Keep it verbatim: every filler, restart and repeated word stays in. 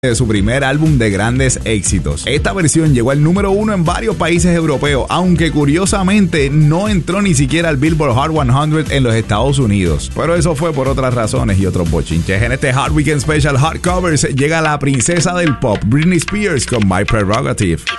de su primer álbum de grandes éxitos. Esta versión llegó al número uno en varios países europeos, aunque curiosamente no entró ni siquiera al Billboard Hot cien en los Estados Unidos. Pero eso fue por otras razones y otros bochinches. En este Hot Weekend Special Hot Covers llega la princesa del pop, Britney Spears, con My Prerogative.